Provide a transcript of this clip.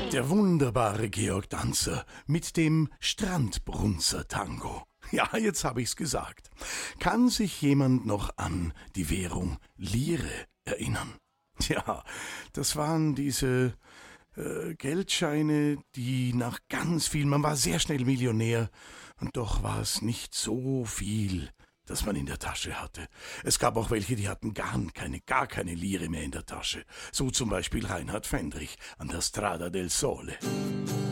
Der wunderbare Georg Danzer mit dem Strandbrunzer-Tango. Ja, jetzt habe ich's gesagt. Kann sich jemand noch an die Währung Lire erinnern? Tja, das waren diese Geldscheine, die nach ganz viel, man war sehr schnell Millionär, und doch war es nicht so viel, das man in der Tasche hatte. Es gab auch welche, die hatten gar keine Lire mehr in der Tasche. So zum Beispiel Reinhard Fendrich an der Strada del Sole.